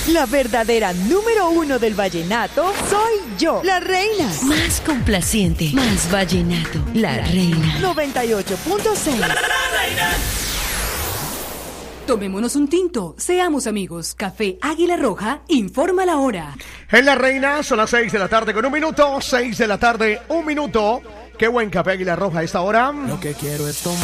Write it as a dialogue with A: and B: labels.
A: La verdadera número 1 del vallenato soy yo, la reina.
B: Más complaciente, más vallenato, la reina.
A: 98.6.
C: La reina.
D: Tomémonos un tinto, seamos amigos. Café Águila Roja informa la hora.
E: En La Reina son las 6 de la tarde con 1 minuto, 6 de la tarde, 1 minuto. Qué buen Café Águila Roja a esta hora.
F: Lo que quiero es tomar.